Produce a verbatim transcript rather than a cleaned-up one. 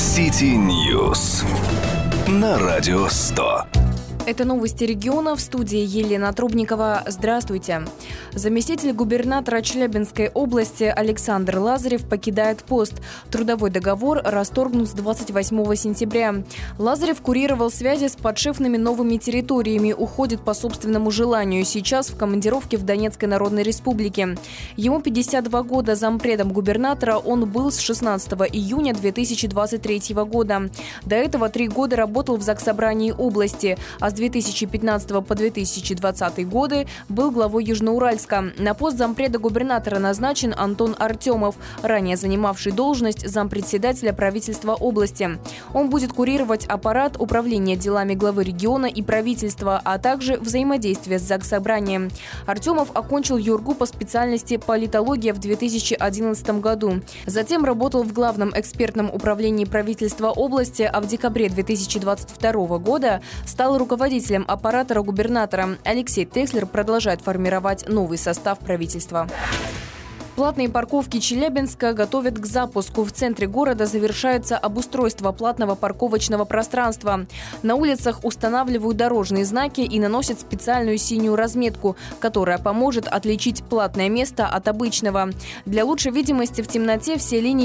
Сити Ньюс на Радио сто. Это новости региона, в студии Елена Трубникова. Здравствуйте. Заместитель губернатора Челябинской области Александр Лазарев покидает пост. Трудовой договор расторгнут с двадцать восьмого сентября. Лазарев курировал связи с подшефными новыми территориями, уходит по собственному желанию. Сейчас в командировке в Донецкой Народной Республике. Ему пятьдесят два года, зампредом губернатора он был с шестнадцатого июня две тысячи двадцать третьего года. До этого три года работал в Заксобрании области, а с две тысячи пятнадцатого по две тысячи двадцатый годы был главой Южноуральска. На пост зампреда губернатора назначен Антон Артемов, ранее занимавший должность зампредседателя правительства области. Он будет курировать аппарат управления делами главы региона и правительства, а также взаимодействие с Заксобранием. Артемов окончил ЮрГУ по специальности политология в две тысячи одиннадцатом году. Затем работал в Главном экспертном управлении правительства области, а в декабре две тысячи двадцать второго года стал руководителем Руководителем аппарата губернатора. Алексей Теслер продолжает формировать новый состав правительства. Платные парковки Челябинска готовят к запуску. В центре города завершается обустройство платного парковочного пространства. На улицах устанавливают дорожные знаки и наносят специальную синюю разметку, которая поможет отличить платное место от обычного. Для лучшей видимости в темноте все линии